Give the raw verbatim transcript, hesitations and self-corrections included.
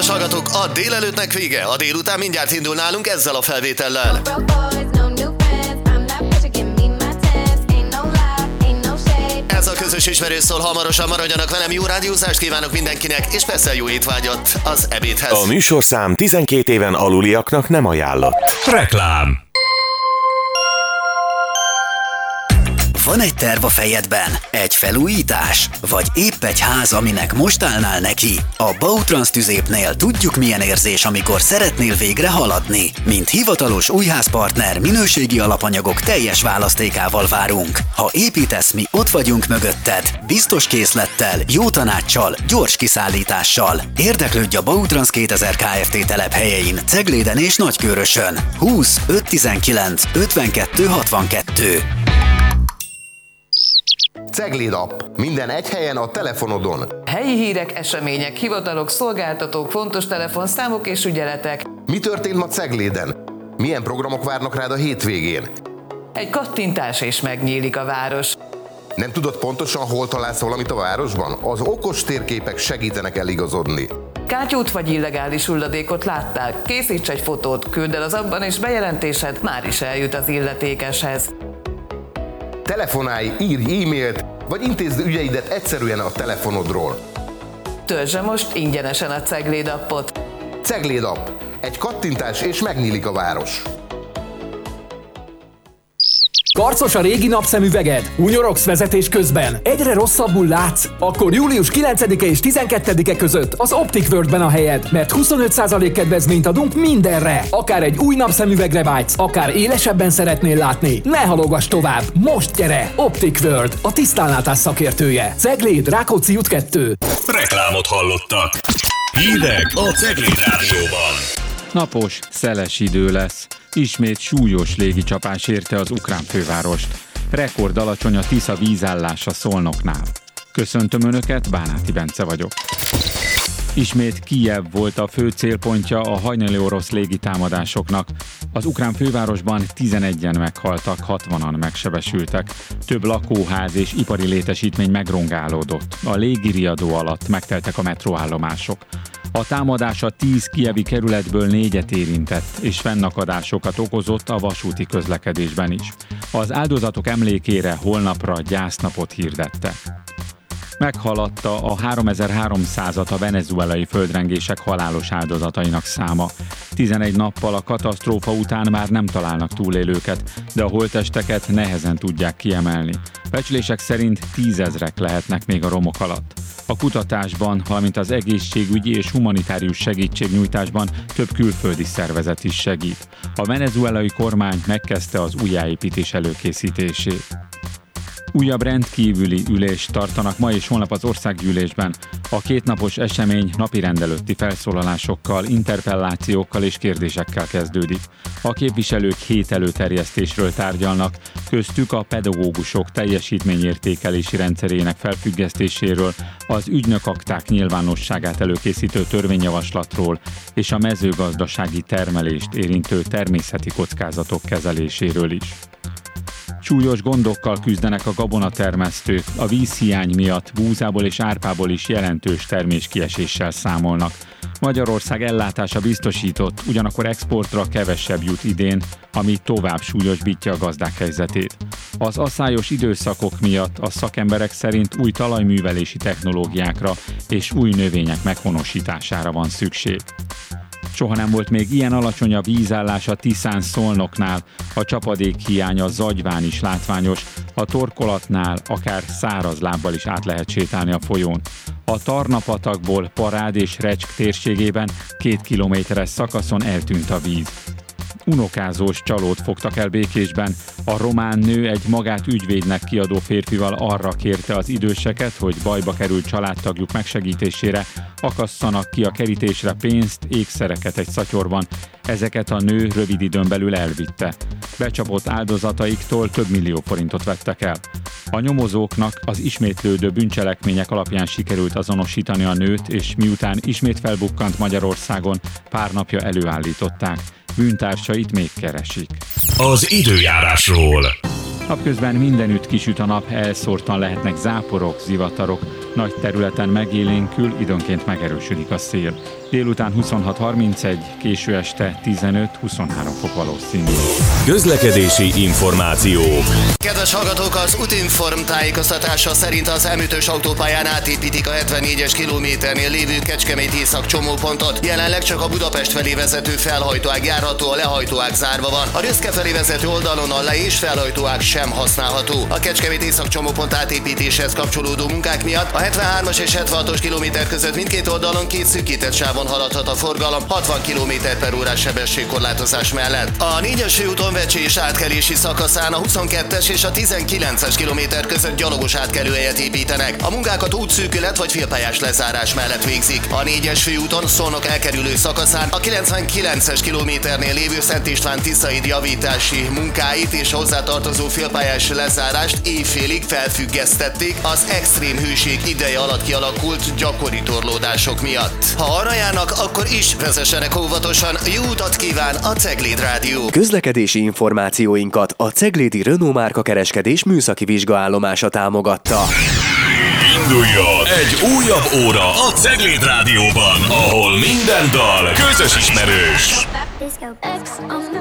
kedves hallgatók, a délelőttnek vége, a délután mindjárt indul nálunk ezzel a felvétellel. Ez a közös ismerős szól, hamarosan maradjanak velem, jó rádiózást kívánok mindenkinek, és persze jó étvágyat az ebédhez. A műsorszám tizenkét éven aluliaknak nem ajánlott. Reklám. Van egy terv a fejedben? Egy felújítás? Vagy épp egy ház, aminek most állnál neki? A Bautrans Tüzépnél tudjuk, milyen érzés, amikor szeretnél végre haladni. Mint hivatalos újházpartner, minőségi alapanyagok teljes választékával várunk. Ha építesz, mi ott vagyunk mögötted. Biztos készlettel, jó tanáccsal, gyors kiszállítással. Érdeklődj a Bautrans kétezer Kft. Telephelyein, Cegléden és Nagykőrösön. húsz öt tizenkilenc ötvenkettő hatvankettő. Cegléd app. Minden egy helyen a telefonodon. Helyi hírek, események, hivatalok, szolgáltatók, fontos telefonszámok és ügyeletek. Mi történt ma Cegléden? Milyen programok várnak rád a hétvégén? Egy kattintás és megnyílik a város. Nem tudod pontosan, hol találsz valamit a városban? Az okos térképek segítenek eligazodni. Kátyút vagy illegális hulladékot láttál? Készíts egy fotót, küldd el az abban, és bejelentésed már is eljut az illetékeshez. Telefonálj, írj e-mailt, vagy intézd ügyeidet egyszerűen a telefonodról. Töltsd most ingyenesen a Cegléd appot. Cegléd app. Egy kattintás és megnyílik a város. Karcos a régi napszemüveged? Unyorogsz vezetés közben? Egyre rosszabbul látsz? Akkor július kilencedike és tizenkettedike között az Optic Worldben a helyed, mert huszonöt százalék kedvezményt adunk mindenre. Akár egy új napszemüvegre vágysz, akár élesebben szeretnél látni. Ne halogass tovább! Most gyere! Optic World, a tisztánlátás szakértője. Cegléd, Rákóczi út kettő. Reklámot hallottak. Hírek a Cegléd Rádióban. Napos, szeles idő lesz. Ismét súlyos légicsapás érte az ukrán fővárost. Rekord alacsony a Tisza vízállása Szolnoknál. Köszöntöm Önöket, Bánáti Bence vagyok. Ismét Kijev volt a fő célpontja a hajnali orosz légitámadásoknak. Az ukrán fővárosban tizenegyen meghaltak, hatvanan megsebesültek. Több lakóház és ipari létesítmény megrongálódott. A légiriadó alatt megteltek a metróállomások. A támadás a tíz kijevi kerületből négyet érintett, és fennakadásokat okozott a vasúti közlekedésben is. Az áldozatok emlékére holnapra gyásznapot hirdette. Meghaladta a háromezer-háromszázat a venezuelai földrengések halálos áldozatainak száma. tizenegy nappal a katasztrófa után már nem találnak túlélőket, de a holttesteket nehezen tudják kiemelni. Becslések szerint tízezrek lehetnek még a romok alatt. A kutatásban, valamint az egészségügyi és humanitárius segítségnyújtásban több külföldi szervezet is segít. A venezuelai kormány megkezdte az újjáépítés előkészítését. Újabb rendkívüli ülést tartanak ma és holnap az országgyűlésben. A kétnapos esemény napirend előtti felszólalásokkal, interpellációkkal és kérdésekkel kezdődik. A képviselők hét előterjesztésről tárgyalnak, köztük a pedagógusok teljesítményértékelési rendszerének felfüggesztéséről, az ügynökakták nyilvánosságát előkészítő törvényjavaslatról és a mezőgazdasági termelést érintő természeti kockázatok kezeléséről is. Súlyos gondokkal küzdenek a gabonatermesztők, a vízhiány miatt búzából és árpából is jelentős terméskieséssel számolnak. Magyarország ellátása biztosított, ugyanakkor exportra kevesebb jut idén, ami tovább súlyosbítja a gazdák helyzetét. Az aszályos időszakok miatt a szakemberek szerint új talajművelési technológiákra és új növények meghonosítására van szükség. Soha nem volt még ilyen alacsony a vízállás a Tiszán Szolnoknál, a csapadékhiány a Zagyván is látványos, a torkolatnál akár száraz lábbal is át lehet sétálni a folyón. A Tarna-patakból Parád és Recsk térségében két kilométeres szakaszon eltűnt a víz. Unokázós csalót fogtak el Békésben. A román nő egy magát ügyvédnek kiadó férfival arra kérte az időseket, hogy bajba került családtagjuk megsegítésére, akasszanak ki a kerítésre pénzt, ékszereket egy szatyorban. Ezeket a nő rövid időn belül elvitte. Becsapott áldozataiktól több millió forintot vettek el. A nyomozóknak az ismétlődő bűncselekmények alapján sikerült azonosítani a nőt, és miután ismét felbukkant Magyarországon, pár napja előállították. Bűntársait még keresik. Az időjárásról. Napközben mindenütt kisüt a nap, elszórtan lehetnek záporok, zivatarok. Nagy területen megélénkül, időnként megerősödik a szél. Délután huszonhat harmincegy, késő este tizenöt-huszonhárom fok valószínű. Közlekedési információk. Kedves hallgatók, az Utinform tájékoztatása szerint az em ötös autópályán átépítik a hetvennégyes kilométernél lévő Kecskemét észak csomópontot. Jelenleg csak a Budapest felé vezető felhajtóág járható, a lehajtóág zárva van. A Röszke felé vezető oldalon a le- és felhajtóág sem használható. A Kecskemét észak csomópont átépítéshez kapcsolódó munkák miatt a hetvenhármas és hetvenhatos kilométer között mindkét oldalon két szűkített sávon haladhat a forgalom hatvan kilométer per órás sebességkorlátozás mellett. A négyes főúton Vecsés átkelési szakaszán a huszonkettes és a tizenkilences kilométer között gyalogos átkelőhelyet építenek. A munkákat útszűkület vagy félpályás lezárás mellett végzik. A négyes főúton Szolnok elkerülő szakaszán a kilencvenkilences kilométernél lévő Szent István Tiszaid javítási munkáit és a hozzátartozó félpályás lezárást éjfélig felfüggesztették az extrém hőség ideje alatt kialakult gyakori torlódások miatt. Ha arra járnak, akkor is vezessenek óvatosan. Jó utat kíván a Cegléd Rádió! Közlekedési információinkat a Ceglédi Renault márka kereskedés műszaki vizsgaállomása támogatta. Induljon egy újabb óra a Cegléd Rádióban, ahol minden dal közös ismerős.